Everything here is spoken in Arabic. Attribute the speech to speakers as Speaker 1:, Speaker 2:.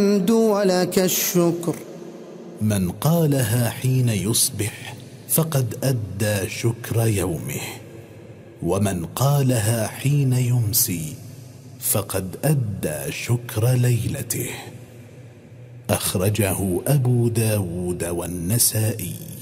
Speaker 1: الحمد ولك الشكر.
Speaker 2: من قالها حين يصبح فقد أدى شكر يومه، ومن قالها حين يمسي فقد أدى شكر ليلته. أخرجه أبو داود والنسائي.